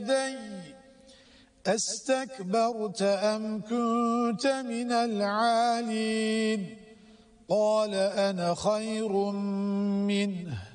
أستكبرت أم كنت من العالين قال أنا خير منه